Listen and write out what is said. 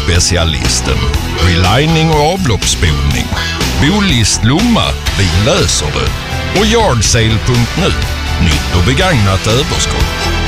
Specialisten. Relining och avloppsspolning. Bolist Lomma, vi löser det. Och Yardsale.nu. Nytt och begagnat överskott.